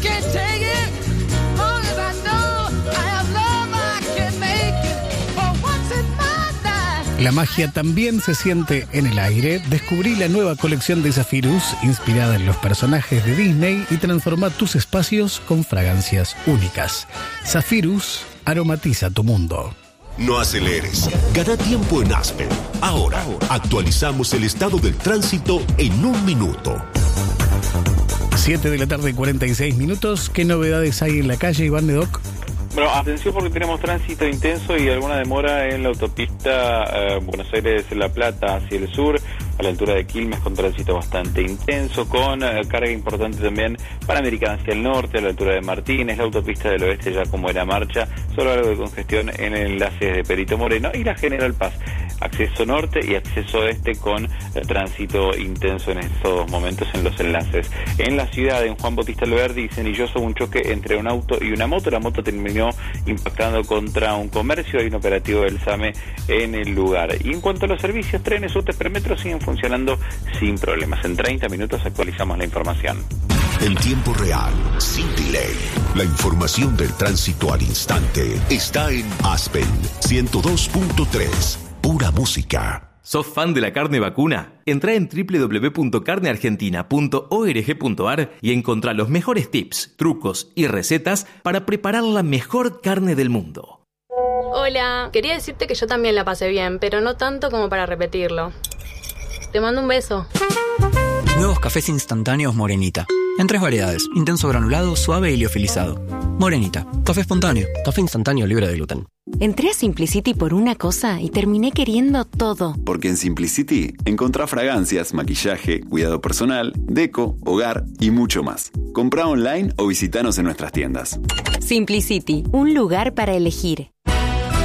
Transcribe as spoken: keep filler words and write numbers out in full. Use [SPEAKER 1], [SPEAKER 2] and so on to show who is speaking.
[SPEAKER 1] can't take it. Long as I know I have love, I can make it. For once in my life.
[SPEAKER 2] La magia también se siente en el aire. Descubrí la nueva colección de Zephyrus, inspirada en los personajes de Disney, y transforma tus espacios con fragancias únicas. Zephyrus aromatiza tu mundo.
[SPEAKER 3] No aceleres. Gana tiempo en Aspen. Ahora, actualizamos el estado del tránsito en un minuto.
[SPEAKER 2] siete de la tarde, cuarenta y seis minutos. ¿Qué novedades hay en la calle, Iván de Doc?
[SPEAKER 4] Bueno, atención porque tenemos tránsito intenso y alguna demora en la autopista eh, Buenos Aires-La Plata hacia el sur, a la altura de Quilmes, con tránsito bastante intenso, con eh, carga importante también Panamericana hacia el norte, a la altura de Martínez, la autopista del oeste ya como era marcha, solo algo de congestión en el enlace de Perito Moreno, y la General Paz, acceso norte y acceso este con eh, tránsito intenso en estos momentos en los enlaces. En la ciudad, en Juan Bautista Alberdi y Cenilloso, un choque entre un auto y una moto. La moto terminó impactando contra un comercio. Hay un operativo del SAME en el lugar. Y en cuanto a los servicios, trenes, subtes, premetro siguen funcionando sin problemas. En treinta minutos actualizamos la información.
[SPEAKER 3] En tiempo real, sin delay. La información del tránsito al instante está en Aspen ciento dos punto tres. Pura música.
[SPEAKER 5] ¿Sos fan de la carne vacuna? Entrá en doble u doble u doble u punto carne argentina punto org punto a r y encontrá los mejores tips, trucos y recetas para preparar la mejor carne del mundo.
[SPEAKER 6] Hola, quería decirte que yo también la pasé bien, pero no tanto como para repetirlo. Te mando un beso.
[SPEAKER 7] Nuevos cafés instantáneos Morenita. En tres variedades: intenso granulado, suave y liofilizado. Morenita, café espontáneo.
[SPEAKER 8] Café instantáneo libre de gluten.
[SPEAKER 9] Entré a Simplicity por una cosa y terminé queriendo todo.
[SPEAKER 10] Porque en Simplicity encontrá fragancias, maquillaje, cuidado personal, deco, hogar y mucho más. Comprá online o visitanos en nuestras tiendas.
[SPEAKER 9] Simplicity, un lugar para elegir.